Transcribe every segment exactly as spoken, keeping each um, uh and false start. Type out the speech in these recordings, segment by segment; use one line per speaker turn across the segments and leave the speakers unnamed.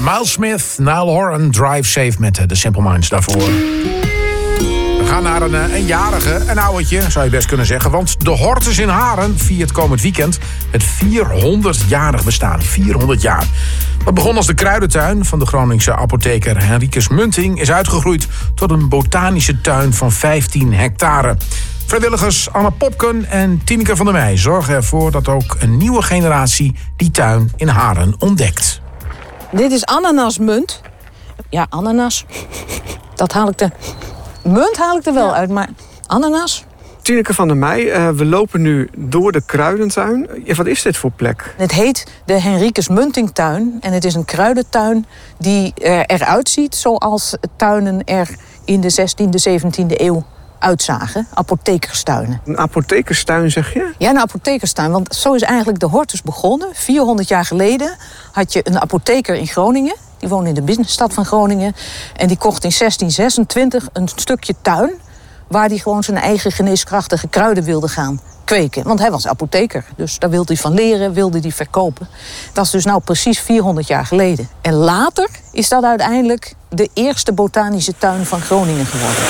Miles Smith, Niall Horan, Drive Safe met de Simple Minds daarvoor. We gaan naar een, een jarige, een ouwtje, zou je best kunnen zeggen. Want de Hortus in Haren viert komend weekend het vierhonderdjarig bestaan. vierhonderd jaar. Wat begon als de kruidentuin van de Groningse apotheker Henricus Munting is uitgegroeid tot een botanische tuin van vijftien hectare. Vrijwilligers Anna Popken en Tineke van der Meij zorgen ervoor dat ook een nieuwe generatie die tuin in Haren ontdekt.
Dit is ananasmunt. Ja, ananas. Dat haal ik er... Munt haal ik er wel ja. uit, maar ananas...
Tineke van der Meij, uh, we lopen nu door de kruidentuin. Ja, wat is dit voor plek?
Het heet de Henricus Muntingtuin. En het is een kruidentuin die er, eruit ziet zoals tuinen er in de zestiende, zeventiende eeuw uitzagen. Apothekerstuinen.
Een apothekerstuin, zeg je?
Ja, een apothekerstuin. Want zo is eigenlijk de Hortus begonnen. vierhonderd jaar geleden had je een apotheker in Groningen. Die woonde in de binnenstad van Groningen. En die kocht in zestien zesentwintig een stukje tuin waar hij gewoon zijn eigen geneeskrachtige kruiden wilde gaan kweken. Want hij was apotheker, dus daar wilde hij van leren, wilde hij verkopen. Dat is dus nou precies vierhonderd jaar geleden. En later is dat uiteindelijk de eerste botanische tuin van Groningen geworden.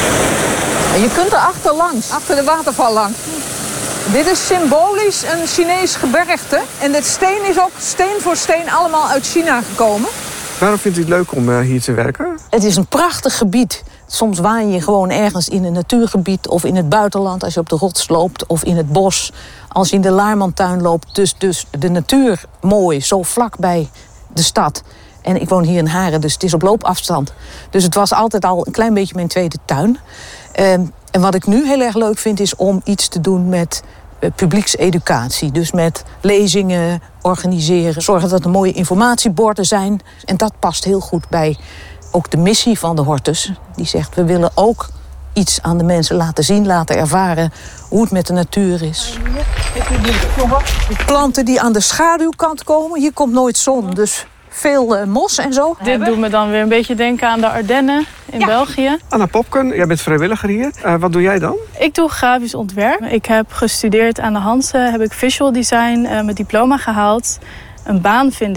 En je kunt er achterlangs, achter de waterval langs. Dit is symbolisch een Chinees gebergte. En dit steen is ook steen voor steen allemaal uit China gekomen.
Waarom vindt u het leuk om uh, hier te werken?
Het is een prachtig gebied. Soms waan je gewoon ergens in een natuurgebied of in het buitenland als je op de rots loopt of in het bos. Als je in de Laarmantuin loopt. Dus, dus de natuur mooi, zo vlak bij de stad. En ik woon hier in Haren, dus het is op loopafstand. Dus het was altijd al een klein beetje mijn tweede tuin. Um, en wat ik nu heel erg leuk vind is om iets te doen met uh, publiekseducatie. Dus met lezingen organiseren. Zorgen dat er mooie informatieborden zijn. En dat past heel goed bij ook de missie van de Hortus. Die zegt, we willen ook iets aan de mensen laten zien, laten ervaren hoe het met de natuur is. Planten die aan de schaduwkant komen. Hier komt nooit zon, dus veel uh, mos en zo.
Dit doet me dan weer een beetje denken aan de Ardennen in ja. België.
Anna Popken, jij bent vrijwilliger hier. Uh, wat doe jij dan?
Ik doe grafisch ontwerp. Ik heb gestudeerd aan de Hanse, heb ik visual design uh, met diploma gehaald. Een baan vind